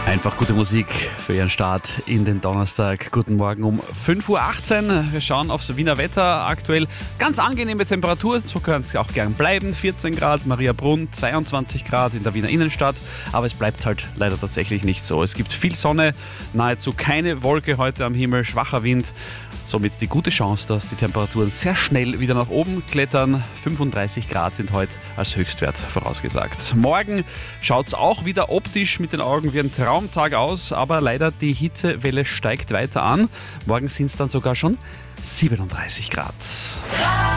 Einfach gute Musik für Ihren Start in den Donnerstag. Guten Morgen um 5.18 Uhr. Wir schauen aufs Wiener Wetter. Aktuell ganz angenehme Temperatur, so kann es auch gern bleiben. 14 Grad, Mariabrunn, 22 Grad in der Wiener Innenstadt. Aber es bleibt halt leider tatsächlich nicht so. Es gibt viel Sonne, nahezu keine Wolke heute am Himmel, schwacher Wind. Somit die gute Chance, dass die Temperaturen sehr schnell wieder nach oben klettern. 35 Grad sind heute als Höchstwert vorausgesagt. Morgen schaut es auch wieder optisch mit den Augen wie ein Traumtag aus, aber leider die Hitzewelle steigt weiter an. Morgen sind es dann sogar schon 37 Grad.